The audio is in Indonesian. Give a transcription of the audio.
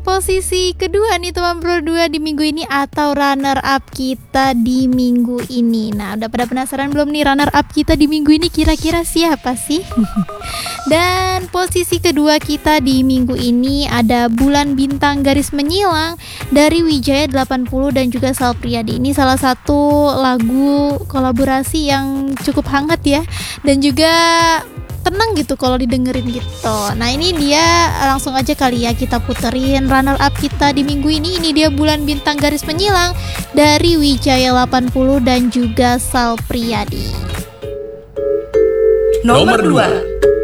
posisi kedua nih teman Pro 2 di minggu ini atau runner up kita di minggu ini. Nah, udah pada penasaran belum nih runner up kita di minggu ini kira-kira siapa sih? Dan posisi kedua kita di minggu ini ada Bulan Bintang Garis Menyilang dari Wijaya 80 dan juga Sal Priadi. Ini salah satu lagu kolaborasi yang cukup hangat ya, dan juga tenang gitu kalau didengerin gitu. Nah, ini dia, langsung aja kali ya kita puterin runner up kita di minggu ini. Ini dia Bulan Bintang Garis Menyilang dari Wijaya 80 dan juga Sal Priadi. Nomor 2.